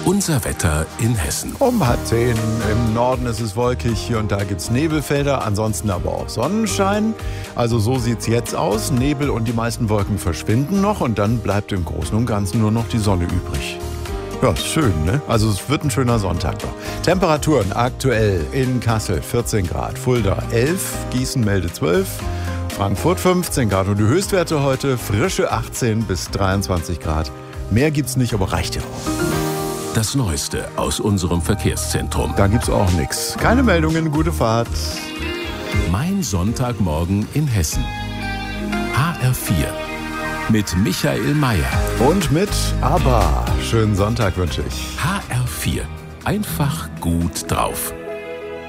Unser Wetter in Hessen. Um 9:30. Im Norden ist es wolkig, hier und da gibt es Nebelfelder, ansonsten aber auch Sonnenschein. Also so sieht es jetzt aus. Nebel und die meisten Wolken verschwinden noch und dann bleibt im Großen und Ganzen nur noch die Sonne übrig. Ja, ist schön, ne? Also es wird ein schöner Sonntag noch. Temperaturen aktuell in Kassel 14 Grad, Fulda 11, Gießen meldet 12, Frankfurt 15 Grad und die Höchstwerte heute frische 18 bis 23 Grad. Mehr gibt's nicht, aber reicht ja auch. Das Neueste aus unserem Verkehrszentrum. Da gibt's auch nichts. Keine Meldungen, gute Fahrt. Mein Sonntagmorgen in Hessen. HR4 mit Michael Mayer. Und mit ABBA. Schönen Sonntag wünsche ich. HR4. Einfach gut drauf.